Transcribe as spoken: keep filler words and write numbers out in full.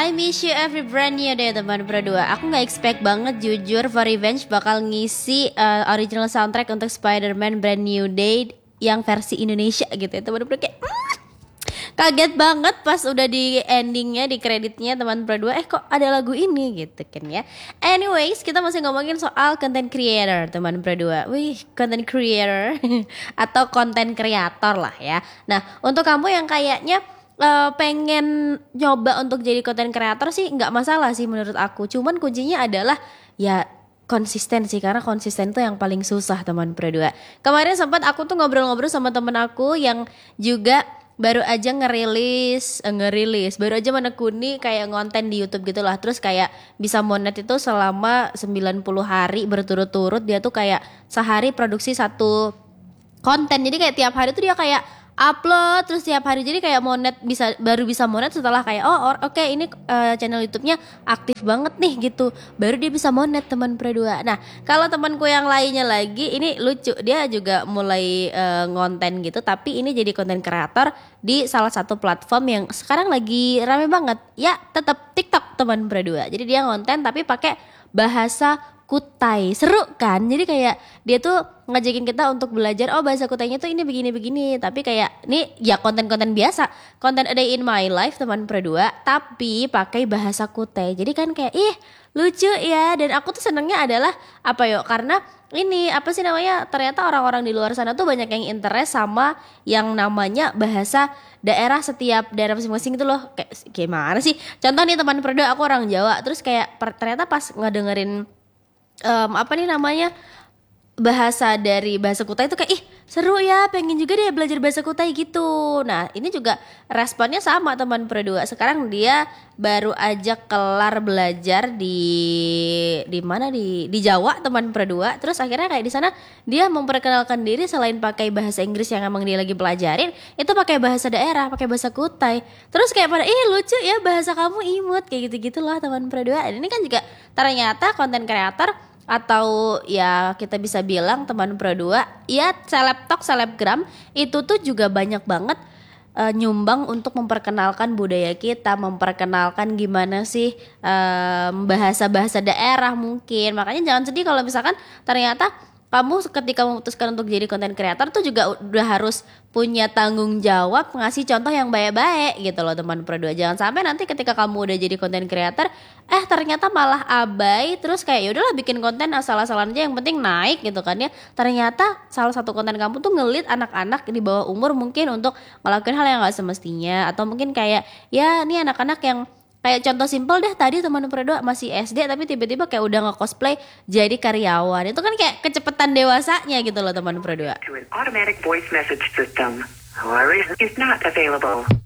I miss you every brand new day teman berdua. Aku gak expect banget jujur For Revenge bakal ngisi uh, original soundtrack untuk Spider-Man Brand New Day yang versi Indonesia gitu ya teman berdua. Kayak mm, kaget banget pas udah di endingnya, di kreditnya teman berdua. Eh kok ada lagu ini gitu kan ya. Anyways, kita masih ngomongin soal content creator teman berdua. Wih, content creator atau content creator lah ya. Nah untuk kamu yang kayaknya Uh, pengen nyoba untuk jadi content creator sih nggak masalah sih menurut aku. Cuman kuncinya adalah ya konsisten sih, karena konsisten tuh yang paling susah teman berdua. Kemarin sempat aku tuh ngobrol-ngobrol sama temen aku yang juga baru aja ngerilis, eh, ngerilis, baru aja menekuni kayak konten di YouTube gitulah. Terus kayak bisa monet itu selama sembilan puluh hari berturut-turut. Dia tuh kayak sehari produksi satu konten. Jadi kayak tiap hari tuh dia kayak upload terus tiap hari, jadi kayak monet bisa baru bisa monet setelah kayak oh oke okay, ini uh, channel YouTube-nya aktif banget nih gitu, baru dia bisa monet teman berdua. Nah kalau temanku yang lainnya lagi ini lucu, dia juga mulai uh, ngonten gitu, tapi ini jadi konten kreator di salah satu platform yang sekarang lagi rame banget ya, tetap TikTok teman berdua. Jadi dia ngonten tapi pakai bahasa Kutai, seru kan? Jadi kayak dia tuh ngajakin kita untuk belajar, oh bahasa Kutainya tuh ini begini-begini. Tapi kayak ini ya konten-konten biasa, konten A Day in My Life teman berdua, tapi pakai bahasa Kutai. Jadi kan kayak ih lucu ya. Dan aku tuh senengnya adalah apa yuk, karena ini apa sih namanya, ternyata orang-orang di luar sana tuh banyak yang interest sama yang namanya bahasa daerah, setiap daerah masing-masing itu loh. Kayak gimana sih? Contoh nih teman berdua, aku orang Jawa, terus kayak per, ternyata pas ngedengerin Um, apa nih namanya bahasa dari bahasa Kutai itu kayak ih seru ya, pengen juga deh belajar bahasa Kutai gitu. Nah ini juga responnya sama teman berdua. Sekarang dia baru aja kelar belajar di di mana di di Jawa teman berdua. Terus akhirnya kayak di sana dia memperkenalkan diri, selain pakai bahasa Inggris yang emang dia lagi pelajarin, itu pakai bahasa daerah, pakai bahasa Kutai. Terus kayak pada ih lucu ya bahasa kamu imut kayak gitu gitulah teman berdua. Dan ini kan juga ternyata konten kreator atau ya kita bisa bilang teman berdua ya selebtok, selebgram itu tuh juga banyak banget uh, nyumbang untuk memperkenalkan budaya kita, memperkenalkan gimana sih um, bahasa-bahasa daerah mungkin. Makanya jangan sedih kalau misalkan ternyata kamu ketika memutuskan untuk jadi content creator tuh juga udah harus punya tanggung jawab ngasih contoh yang baik-baik gitu loh teman berdua. Jangan sampai nanti ketika kamu udah jadi content creator eh ternyata malah abai, terus kayak ya udahlah bikin konten asal-asalan aja yang penting naik gitu kan ya. Ternyata salah satu konten kamu tuh ngelit anak-anak di bawah umur mungkin untuk ngelakuin hal yang gak semestinya, atau mungkin kayak ya ini anak-anak yang kayak contoh simpel deh, tadi teman berdua masih S D tapi tiba-tiba kayak udah nge-cosplay jadi karyawan. Itu kan kayak kecepatan dewasanya gitu loh teman berdua. To an automatic voice message system. Is not available.